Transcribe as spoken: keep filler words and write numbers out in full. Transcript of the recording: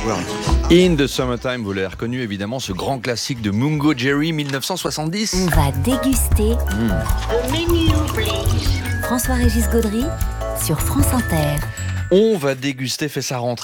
In the Summertime, vous l'avez reconnu évidemment, ce grand classique de Mungo Jerry mille neuf cent soixante-dix. On va déguster François-Régis Gaudry sur France Inter. On va déguster, fait sa rentrée